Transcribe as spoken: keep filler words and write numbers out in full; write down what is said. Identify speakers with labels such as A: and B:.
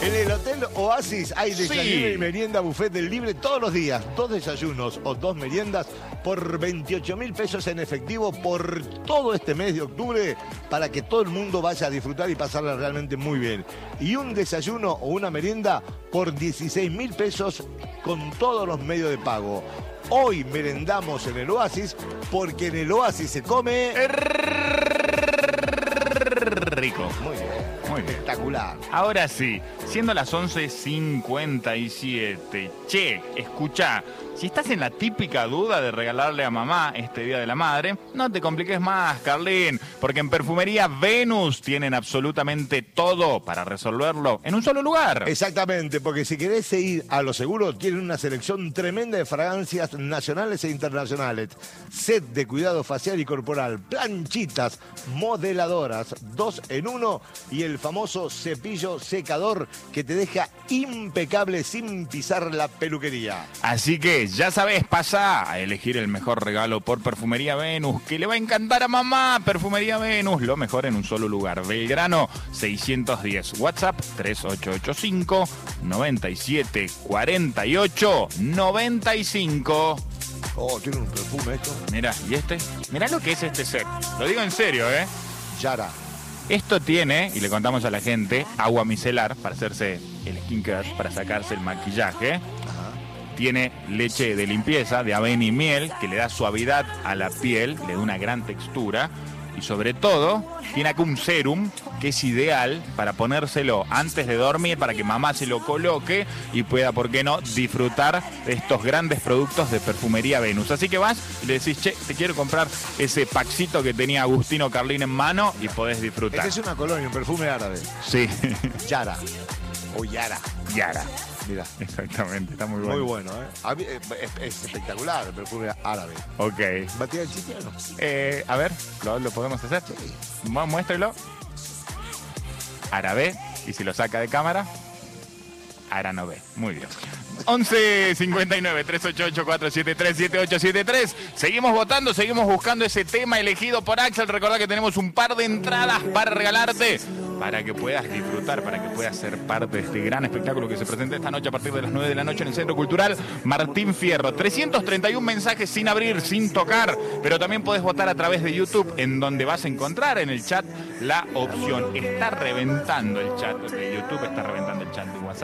A: En el Hotel Oasis hay desayuno
B: Sí.
A: y merienda buffet del libre todos los días. Dos desayunos o dos meriendas por veintiocho mil pesos en efectivo por todo este mes de octubre para que todo el mundo vaya a disfrutar y pasarla realmente muy bien. Y un desayuno o una merienda por dieciséis mil pesos con todos los medios de pago. Hoy merendamos en el Oasis porque en el Oasis se come...
B: Rico.
A: Muy bien.
B: Muy bien.
A: Espectacular.
B: Ahora sí, siendo las once cincuenta y siete, che, escucha, si estás en la típica duda de regalarle a mamá este Día de la Madre, no te compliques más, Carlín, porque en Perfumería Venus tienen absolutamente todo para resolverlo en un solo lugar.
A: Exactamente, porque si querés ir a lo seguro, tienen una selección tremenda de fragancias nacionales e internacionales. Set de cuidado facial y corporal, planchitas, modeladoras, dos en uno y el famoso cepillo secador que te deja impecable sin pisar la peluquería.
B: Así que ya sabes, pasa a elegir el mejor regalo por Perfumería Venus, que le va a encantar a mamá. Perfumería Venus, lo mejor en un solo lugar. Belgrano seiscientos diez, WhatsApp tres ocho ocho cinco, nueve siete cuatro ocho, nueve cinco.
A: Oh, tiene un perfume esto.
B: Mira, ¿y este? Mira lo que es este set. Lo digo en serio, ¿eh?
A: Yara.
B: Esto tiene, y le contamos a la gente, agua micelar para hacerse el skincare, para sacarse el maquillaje.
A: Ajá.
B: Tiene leche de limpieza, de avena y miel, que le da suavidad a la piel, le da una gran textura. Y sobre todo, tiene acá un serum que es ideal para ponérselo antes de dormir, para que mamá se lo coloque y pueda, ¿por qué no?, disfrutar de estos grandes productos de Perfumería Venus. Así que vas y le decís, che, te quiero comprar ese packcito que tenía Agustino Carlín en mano y podés disfrutar.
A: Esta es una colonia, un perfume árabe.
B: Sí.
A: Yara. O Yara.
B: Yara.
A: Mira.
B: Exactamente, está muy bueno.
A: Muy bueno, ¿eh? A mí, eh, es, es espectacular el perfume árabe.
B: Ok.
A: ¿Batida el chitiano?
B: Eh, a ver, ¿lo, lo podemos hacer? Mu- Muéstrelo. Árabe. Y si lo saca de cámara, ahora no ve. Muy bien. once cincuenta y nueve, tres ocho ocho, cuatro siete tres, siete ocho siete tres. Seguimos votando, seguimos buscando ese tema elegido por Axel. Recordá que tenemos un par de entradas para regalarte, para que puedas disfrutar, para que puedas ser parte de este gran espectáculo que se presenta esta noche a partir de las nueve de la noche en el Centro Cultural Martín Fierro. trescientos treinta y uno mensajes sin abrir, sin tocar, pero también podés votar a través de YouTube, en donde vas a encontrar en el chat la opción. Está reventando el chat de YouTube, está reventando el chat de WhatsApp.